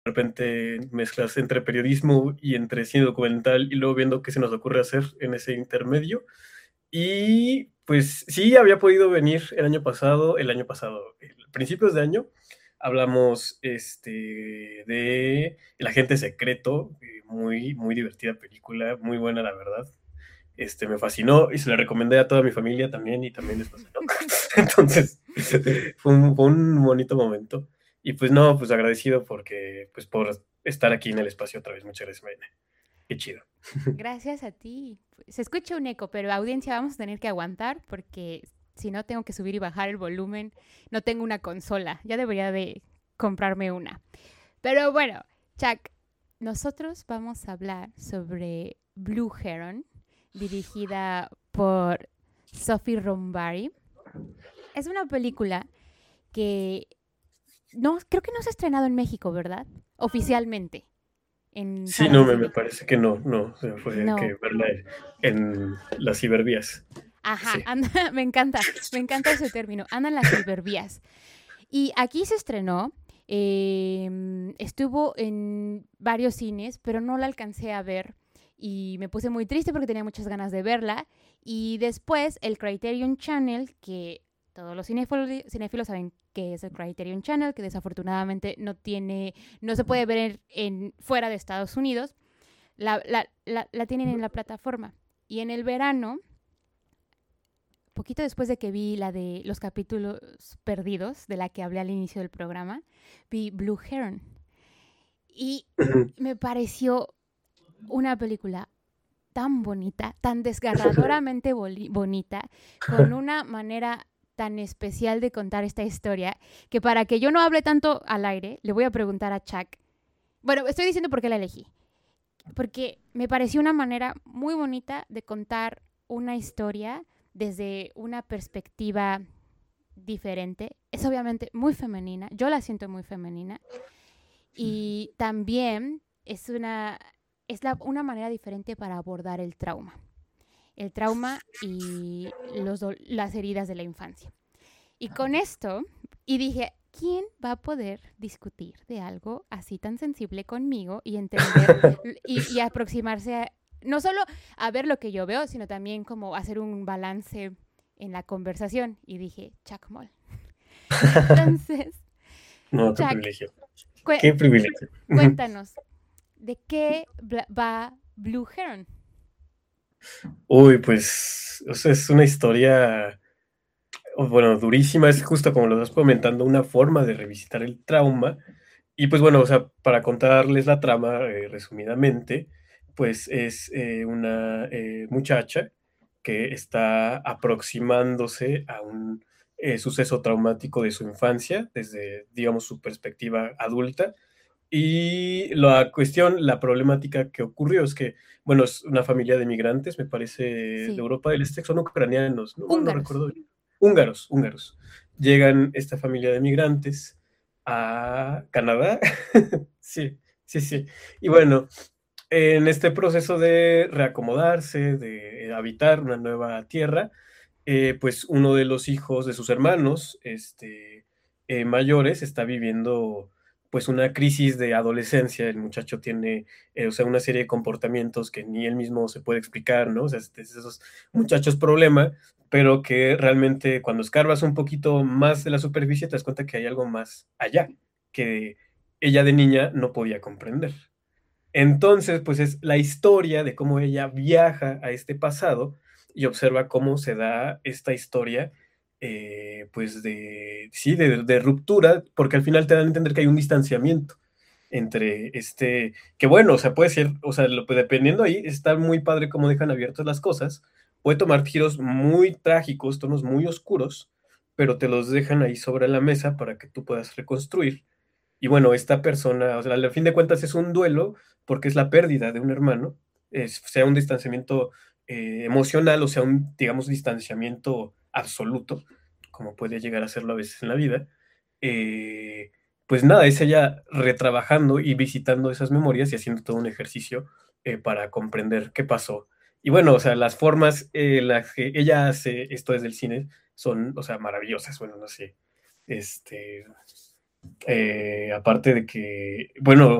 repente mezclas entre periodismo y entre cine documental y luego viendo qué se nos ocurre hacer en ese intermedio. Y pues sí, había podido venir principios de año, hablamos de El Agente Secreto, muy, muy divertida película, muy buena la verdad. Me fascinó y se la recomendé a toda mi familia también y también les fascinó. Entonces, fue un bonito momento. Y pues no, pues agradecido pues por estar aquí en el espacio otra vez. Muchas gracias, Marina. Qué chido. Gracias a ti. Se escucha un eco, pero audiencia vamos a tener que aguantar porque si no tengo que subir y bajar el volumen. No tengo una consola. Ya debería de comprarme una. Pero bueno, Chuck, nosotros vamos a hablar sobre Blue Heron, dirigida por Sophie Rombari. Es una película que no, creo que no se ha estrenado en México, ¿verdad? Oficialmente, en Sí, salas no, de me cine. parece que no, no, o sea, fue No. que verla en las cibervías. Ajá, Sí. anda, me encanta ese término, andan las cibervías. Y aquí se estrenó, estuvo en varios cines, pero no la alcancé a ver y me puse muy triste porque tenía muchas ganas de verla. Y después el Criterion Channel, que todos los cinéfilos saben que es el Criterion Channel, que desafortunadamente no se puede ver fuera de Estados Unidos, la tienen en la plataforma. Y en el verano poquito después de que vi la de los capítulos perdidos, de la que hablé al inicio del programa, vi Blue Heron. Y me pareció una película tan bonita, tan desgarradoramente bonita, con una manera tan especial de contar esta historia, que para que yo no hable tanto al aire, le voy a preguntar a Chuck. Bueno, estoy diciendo por qué la elegí. Porque me pareció una manera muy bonita de contar una historia desde una perspectiva diferente. Es obviamente muy femenina, yo la siento muy femenina. Y también una manera diferente para abordar el trauma. El trauma y las heridas de la infancia. Y con esto, y dije, ¿quién va a poder discutir de algo así tan sensible conmigo y entender y aproximarse no solo a ver lo que yo veo, sino también como hacer un balance en la conversación? Y dije, Chuck Moll. Entonces, No, qué Chuck, privilegio. cu- Qué privilegio. cuéntanos, ¿de qué va Blue Heron? Uy, pues, o sea, es una historia, bueno, durísima. Es justo como lo estás comentando, una forma de revisitar el trauma. Y pues bueno, o sea, para contarles la trama resumidamente, pues es una muchacha que está aproximándose a un suceso traumático de su infancia, desde, digamos, su perspectiva adulta. Y la problemática que ocurrió es que, bueno, es una familia de migrantes, me parece, de Sí, Europa del Este, son ucranianos, no húngaros. recuerdo bien. Húngaros, húngaros. Llegan esta familia de migrantes a Canadá. Sí, sí, sí. Y bueno, en este proceso de reacomodarse, de habitar una nueva tierra, pues uno de los hijos de sus hermanos, mayores, está viviendo pues una crisis de adolescencia. El muchacho tiene, o sea, una serie de comportamientos que ni él mismo se puede explicar, ¿no? O sea, es esos muchachos problema, pero que realmente cuando escarbas un poquito más de la superficie te das cuenta que hay algo más allá, que ella de niña no podía comprender. Entonces, pues es la historia de cómo ella viaja a este pasado y observa cómo se da esta historia, pues sí, de ruptura, porque al final te dan a entender que hay un distanciamiento entre que bueno, o sea, puede ser, o sea, dependiendo ahí, está muy padre cómo dejan abiertas las cosas, puede tomar giros muy trágicos, tonos muy oscuros, pero te los dejan ahí sobre la mesa para que tú puedas reconstruir. Y bueno, esta persona, o sea, al fin de cuentas es un duelo porque es la pérdida de un hermano, sea un distanciamiento emocional o sea un, digamos, distanciamiento absoluto, como puede llegar a serlo a veces en la vida. eh, pues nada, es ella retrabajando y visitando esas memorias y haciendo todo un ejercicio para comprender qué pasó. Y bueno, o sea, las formas en las que ella hace esto desde el cine son, o sea, maravillosas. Bueno, no sé, este, Aparte de que, bueno,